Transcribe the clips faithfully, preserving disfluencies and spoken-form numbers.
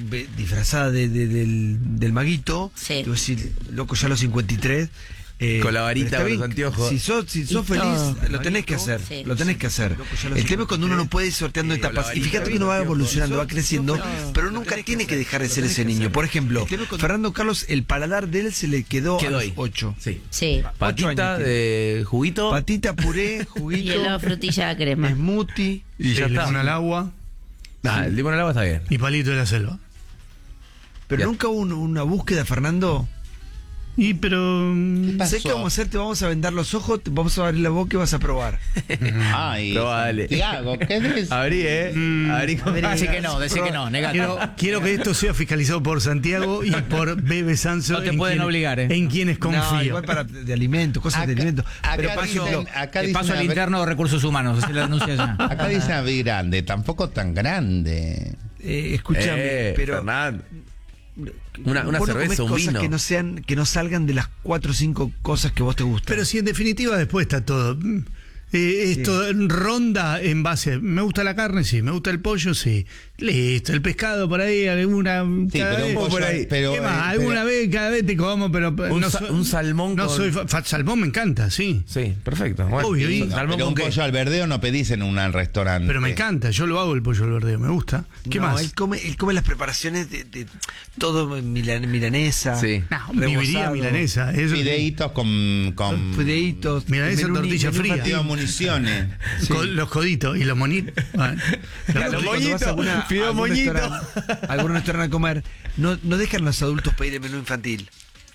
ve- disfrazada de, de- del, del maguito, Sí. y vos decís, loco, ya a los cincuenta y tres. Eh, Con la varita, pero está con los bien, anteojos. Si sos, si sos Y feliz, todo. lo tenés que hacer. Sí. Lo tenés que hacer. El tema es cuando uno no puede ir sorteando Sí, con la etapas. Y varita, fíjate que con uno va los evolucionando, va anteojos. creciendo, pero nunca tiene que dejar de ser ese niño. Por ejemplo, Fernando Carlos, el paladar de él se le quedó, Quedó a los ahí. ocho. Sí. Sí. Patita años de juguito. Patita, puré, Y juguito, el frutilla de crema. smoothie. y ya Sí, está. limón al agua Ah, el limón al agua está bien. y palito de la selva. Pero Ya. nunca hubo un- una búsqueda, Fernando. Y pero... Sé que vamos a hacer, te vamos a vendar los ojos, te vamos a abrir la boca y vas a probar. Ay, Probable. Santiago, ¿qué es? Abrí, ¿eh? Mm. Abrí con... Decí que no, decí que no, negate. Quiero, quiero que esto sea fiscalizado por Santiago y por Bebe Sanso. No te en pueden quien- obligar, ¿eh? En quienes confío. No, igual para de alimentos, cosas de Acá- alimentos. acá Pero por dicen- ejemplo, acá Te dicen paso al a ver- interno de recursos humanos, así la denuncia ya. Acá dice a ver grande, tampoco tan grande. eh, escúchame, Eh, pero Fernando. Una, una vos no cerveza, comés un cosas vino. que no sean, que no salgan de las cuatro o cinco cosas que vos te gustan. Pero si en definitiva después está todo. Mm, eh, esto ronda en base. Me gusta la carne, sí. Me gusta el pollo, sí. Listo. El pescado por ahí, alguna. Sí, cada pero un vez- pollo- por ahí. pero, ¿Qué más? eh, Alguna pero- vez, cada vez te como, pero. Un no sa- soy- un salmón No con- soy. fa- fa- salmón me encanta, sí. Sí, perfecto. Bueno, Obvio, y- No, salmón pero con un qué? pollo al verdeo no pedís en un restaurante. Pero me encanta. Yo lo hago el pollo al verdeo. Me gusta. ¿Qué No, más? Él come, él come las preparaciones de, de todo milan- milanesa. Sí. No, viviría rebozado, milanesa. Eso, Fideitos con, con Fideitos. Milanesa, menú- tortilla menú fría. infantil. digo, municiones. con los coditos y los monitos. Bueno, Claro, Los cuando moñitos, vas a alguna- fideo algún moñito. restaurante- algún restaurante a comer, no, no dejan los adultos pedir el menú infantil.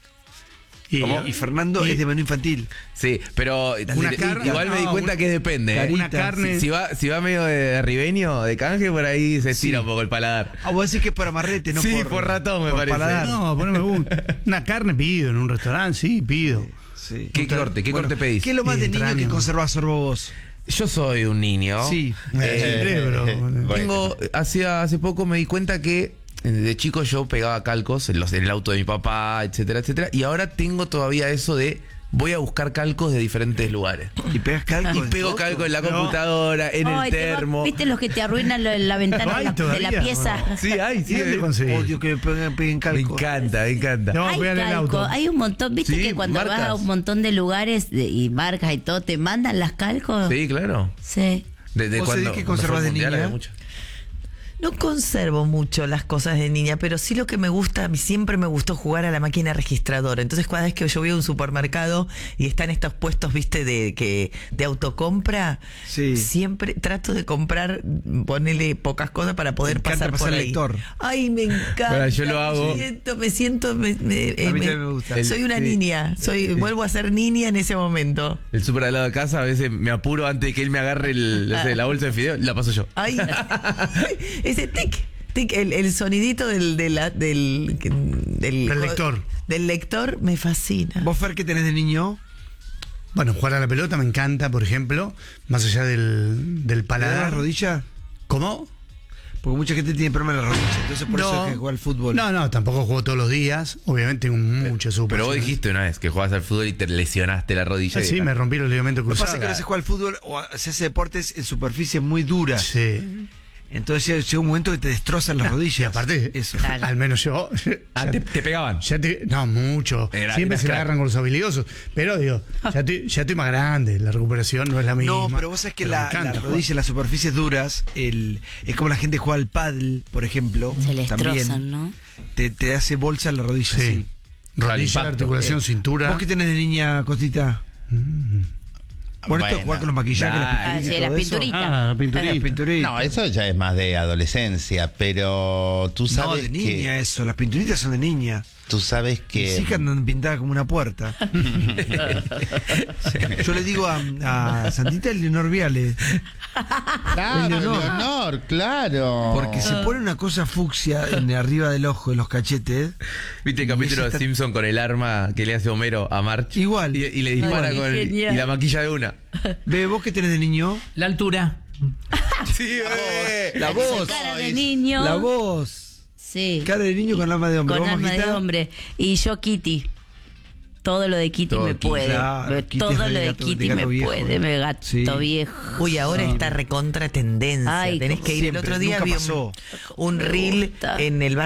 y, Y Fernando y- es de menú infantil. Sí, pero Una le- carne- igual me di no, cuenta una- que depende. ¿eh? una carne. Si, si va, si va medio de ribeño, de canje, por ahí se estira Sí. un poco el paladar. Ah, vos decís que es por amarrete, no Sí, por, por ratón, me parece. paladar. No, poneme un- una carne pido en un restaurante, sí, pido. Sí. ¿Qué corte? ¿Qué Bueno, corte pedís? ¿Qué es lo más Sí, de niño que entraña. conservás, Sorbo, vos? Yo soy un niño. Sí. Eh, cerebro. bueno. Tengo, hacía, hace poco me di cuenta que eh, de chico yo pegaba calcos en, los, en el auto de mi papá, etcétera, etcétera. Y ahora tengo todavía eso de voy a buscar calcos de diferentes lugares. Y pegas calco. Y en pego todo? calco en la No. computadora, en Ay, el te va- termo. ¿Viste los que te arruinan lo- la ventana Ay, de la, de la todavía, pieza? bueno. Sí, hay, sí. ¿Y dónde eh. conseguís? Odio que me peguen, peguen calco. Me encanta, me encanta. No. Vamos a Hay pegar en el calco, auto. hay un montón, viste Sí, que cuando marcas. vas a un montón de lugares de- y marcas y todo, te mandan las calcos. Sí, claro. Sí. De, de ¿Vos cuando, sabés qué cuando conservás fue de el mundial niña? había mucho. No conservo mucho las cosas de niña, pero sí lo que me gusta, a mí siempre me gustó jugar a la máquina registradora. Entonces, cada vez que yo voy a un supermercado y están estos puestos, viste, de que de autocompra, Sí. siempre trato de comprar, ponerle pocas cosas para poder Me encanta pasar por pasar ahí. lector. Ay, me encanta. Bueno, yo lo hago. Me siento, me siento, me, me- A mí me- también me gusta. soy una Sí. niña, soy, vuelvo a ser niña en ese momento. El súper al lado de casa, a veces me apuro antes de que él me agarre el- no sé, la bolsa de fideo, la paso yo. Ay, ese tic, tic, el, el sonidito del, del, del, del, Del lector. Del lector me fascina. ¿Vos, Fer, qué tenés de niño? Bueno, jugar a la pelota me encanta, por ejemplo, más allá del, del ¿Te da la paladar. rodilla? ¿Cómo? Porque mucha gente tiene problemas en la rodilla, entonces por eso es que juega al fútbol. No, no, tampoco juego todos los días. Obviamente tengo mucha super. Pero vos dijiste una vez que jugabas al fútbol y te lesionaste la rodilla. Ah, sí, me rompí los ligamentos Lo que cruzados. pasa es que no se juega al fútbol o se hace deportes en superficies muy duras. Sí. Entonces llega- llega un momento que te destrozan las rodillas. Y aparte, eso. al menos yo. Ah, ya- te, te pegaban. ya te- no, mucho. Era- Siempre eras se la crack. agarran con los habilidosos. Pero digo, ya estoy, ya estoy más grande. La recuperación no es la misma. No, pero vos sabés que Pero la, me encanta la jugar. rodilla, las superficies duras, el, es como la gente juega al pádel, por ejemplo. Se les también, destrozan, ¿no? Te, te hace bolsa en la rodilla, Sí. sí. Rodilla, impacto. articulación, cintura. ¿Vos qué tenés de niña, Cosita? Bueno, esto es Bueno. jugar con los maquillajes, las Dale. Ah, sí, pinturitas y las todo eso. pinturitas. Ah, pinturita. Las pinturitas. No, eso ya es más de adolescencia, pero tú No, sabes de que niña eso, las pinturitas son de niña. tú sabes Mis que hijas andan pintadas como una puerta. Yo le digo a, a Santita el Leonor Viale, claro, Leonor. Leonor, claro. porque se pone una cosa fucsia en arriba del ojo, en los cachetes. ¿Viste el Y capítulo ella de está- Simpson con el arma que le hace Homero a March? Igual. Y, y le dispara Ay, con el- genial. y la maquilla de una. Ve, ¿vos qué tenés de niño? La altura. Sí, bebé. La voz. Cara de niño. La voz. Sí. Cara de niño con alma de hombre. Con ¿Vos, alma de Majita? hombre. Y yo Kitty. Todo lo de Kitty Todo me Kitty. puede. Claro, Me- Kitty todo es lo de de gato- de Kitty gato me viejo. puede. Me gato Sí. viejo. Uy, ahora está recontra tendencia. Ay, Tenés que ir. El siempre, otro día nunca vi un, pasó. un Me reel gusta. en el